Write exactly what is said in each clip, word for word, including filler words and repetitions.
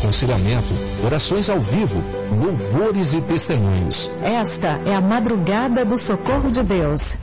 aconselhamento, orações ao vivo, louvores e testemunhos. Esta é a Madrugada do Socorro de Deus.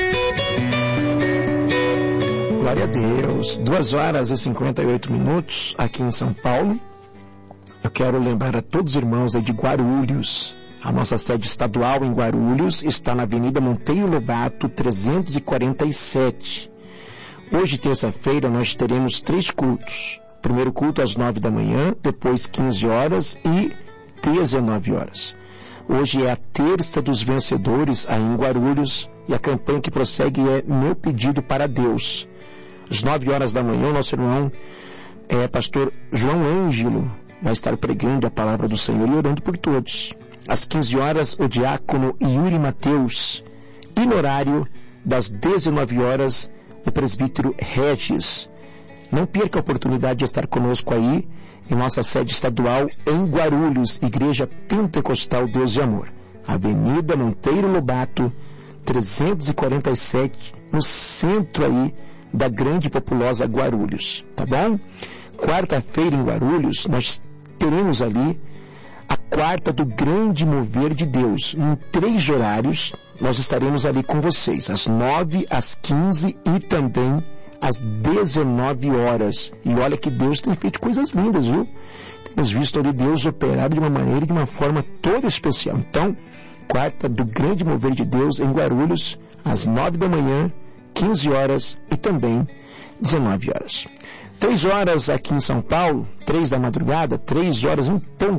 Glória a Deus. Duas horas e cinquenta e oito minutos aqui em São Paulo. Eu quero lembrar a todos os irmãos aí de Guarulhos. A nossa sede estadual em Guarulhos está na Avenida Monteiro Lobato, trezentos e quarenta e sete. Hoje, terça-feira, nós teremos três cultos. Primeiro culto às nove da manhã, depois quinze horas e dezenove horas. Hoje é a terça dos vencedores aí em Guarulhos e a campanha que prossegue é Meu Pedido para Deus. Às nove horas da manhã, o nosso irmão, é, pastor João Ângelo, vai estar pregando a palavra do Senhor e orando por todos. Às quinze horas, o diácono Yuri Mateus. E no horário das dezenove horas, o presbítero Regis. Não perca a oportunidade de estar conosco aí, em nossa sede estadual em Guarulhos, Igreja Pentecostal Deus de Amor. Avenida Monteiro Lobato, trezentos e quarenta e sete, no centro aí da grande e populosa Guarulhos, tá bom? Quarta-feira em Guarulhos, nós teremos ali a quarta do grande mover de Deus. Em três horários, nós estaremos ali com vocês, às nove, às quinze e também às dezenove horas. E olha que Deus tem feito coisas lindas, viu? Temos visto ali Deus operar de uma maneira e de uma forma toda especial. Então, quarta do grande mover de Deus em Guarulhos, às nove da manhã, quinze horas e também dezenove horas. Três horas aqui em São Paulo, três da madrugada, três horas em ponto.